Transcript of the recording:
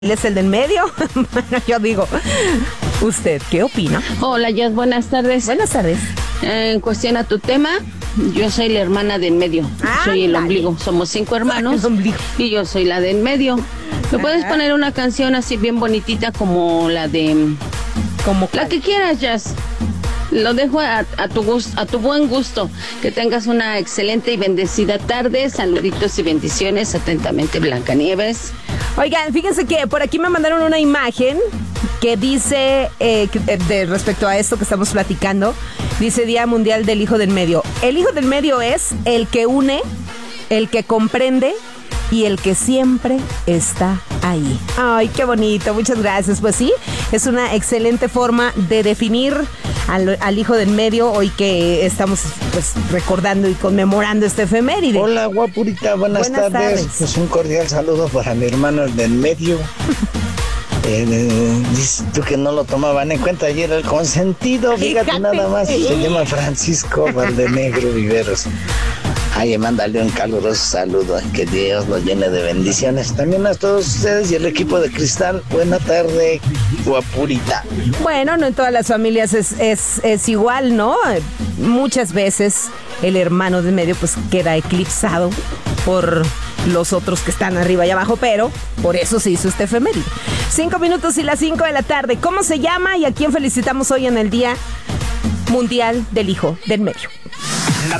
Él es el del medio. Bueno, yo digo, ¿usted qué opina? Hola, Jess, buenas tardes. Buenas tardes. En cuestión a tu tema, yo soy la hermana del medio. Soy el ombligo. Somos 5 hermanos y yo soy la del medio. ¿Me puedes poner una canción así bien bonitita como la de... Como la que quieras, Jess? Lo dejo a tu gusto, a tu buen gusto. Que tengas una excelente y bendecida tarde. Saluditos y bendiciones. Atentamente, Blancanieves. Oigan, fíjense que por aquí me mandaron una imagen que dice, respecto a esto que estamos platicando, dice Día Mundial del Hijo del Medio. El hijo del medio es el que une, el que comprende y el que siempre está ahí. Ay, qué bonito, muchas gracias. Pues sí, es una excelente forma de definir al hijo del medio hoy que estamos pues recordando y conmemorando este efeméride. Hola, guapurita, buenas tardes. Pues un cordial saludo para mi hermano el del medio. Dices tú que no lo tomaban en cuenta ayer el consentido, fíjate nada más, se llama Francisco Valdenegro Viveros. Ay, mándale un caluroso saludo, que Dios lo llene de bendiciones. También a todos ustedes y el equipo de Cristal, buena tarde, guapurita. Bueno, no en todas las familias es igual, ¿no? Muchas veces el hermano de medio pues queda eclipsado por los otros que están arriba y abajo, pero por eso se hizo este efeméride. 5 minutos y las 5 de la tarde. ¿Cómo se llama y a quién felicitamos hoy en el Día Mundial del Hijo del Medio? La